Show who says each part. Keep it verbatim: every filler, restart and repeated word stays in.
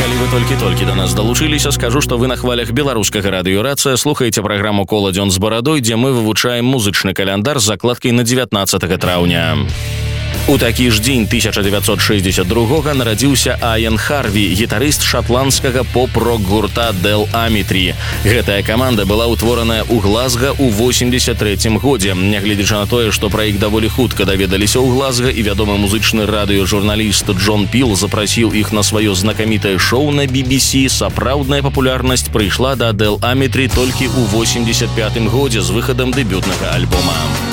Speaker 1: Калі вы толькі-толькі да нас далучыліся, скажу, што вы на хвалях беларускага радыёрацыя слухаеце праграму «Коладзён з барадой», дзе мы вывучаем музычны каляндар з закладкай на дзевятнаццатага траўня. У такі ж дзень тысяча дзевяцьсот шэсцьдзесят другога нарадзіўся Айен Харві, гітарыст шатландскага поп-рок гурта Del Amitry. Гэтая каманда была ўтвораная ў Глазга ў восемьдесят трэцім годзе. Нягледзячы на тое, што пра іх даволі хутка даведаліся ў Глазга, і вядомы музычны радыёжурналіст Джон Піл запрасіў іх на сваё знакамітае шоу на би би си, сапраўдная папулярнасць прыйшла да Del Amitry толькі ў восемьдесят пятым годзе з выхадам дэбютнага альбома.